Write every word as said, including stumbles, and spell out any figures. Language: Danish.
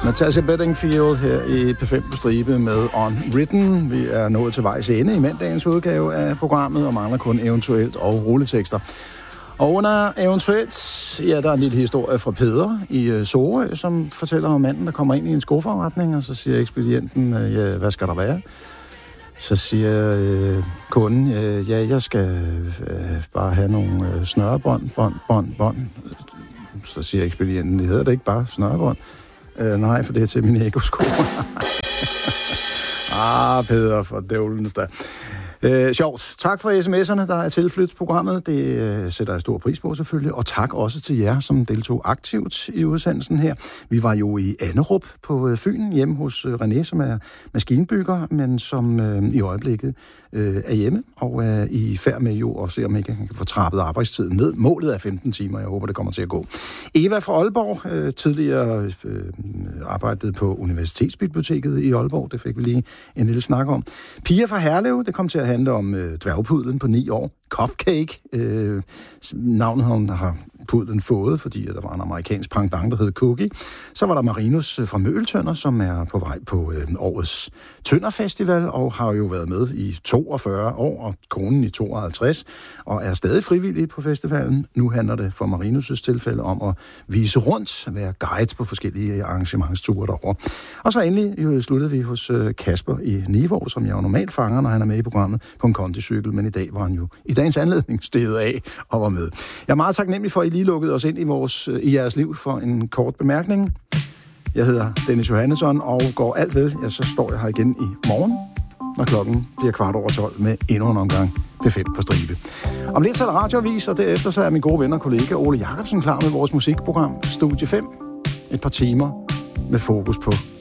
Natasha Bedingfield her i P fem på stribe med On Written. Vi er nået til vejs ende i mandagens udgave af programmet, og mangler kun eventuelt og rulletekster. Og under eventuelt, ja, der er en lille historie fra Peder i Sorø, som fortæller om manden, der kommer ind i en skoforretning, og så siger ekspedienten, ja, hvad skal der være? Så siger øh, kunden, øh, ja, jeg skal øh, bare have nogle øh, snørebånd, bånd, bånd, bånd. Så siger ekspedienten, det hedder det ikke bare snørebånd. Øh, nej, for det er til mine ekosko. ah, Peder, for dævlens da. Øh, sjovt. Tak for sms'erne, der er tilflyttet programmet. Det øh, sætter jeg stor pris på selvfølgelig. Og tak også til jer, som deltog aktivt i udsendelsen her. Vi var jo i Anderup på øh, Fyn, hjemme hos øh, René, som er maskinbygger, men som øh, i øjeblikket øh, er hjemme og er i færd med jo at se, om ikke han kan få trappet arbejdstiden ned. Målet er femten timer, jeg håber, det kommer til at gå. Eva fra Aalborg, øh, tidligere øh, arbejdede på Universitetsbiblioteket i Aalborg. Det fik vi lige en lille snak om. Pia fra Herlev, det kom til at handle om øh, dværgpudlen på ni år. Cupcake. Øh, navnet hun har pudlen fået, fordi der var en amerikansk pendant, der hed Cookie. Så var der Marinus fra Møgeltønder, som er på vej på øh, årets Tønderfestival, og har jo været med i toogfyrre år, og konen i tooghalvtreds, og er stadig frivillig på festivalen. Nu handler det for Marinus' tilfælde om at vise rundt, være guide på forskellige arrangementsture derovre. Og så endelig jo, sluttede vi hos øh, Kasper i Nivå, som jeg jo normalt fanger, når han er med i programmet på en kondicykel, men i dag var han jo i dagens anledning steget af og var med. Jeg er meget taknemmelig for, at I lige lukkede os ind i, vores, i jeres liv for en kort bemærkning. Jeg hedder Dennis Johannesson, og går alt vel, ja, så står jeg her igen i morgen, når klokken bliver kvart over tolv med endnu en omgang P fem på stribe. Om lidt så er der radioavis, og derefter så er min gode ven og kollega Ole Jacobsen klar med vores musikprogram Studie fem. Et par timer med fokus på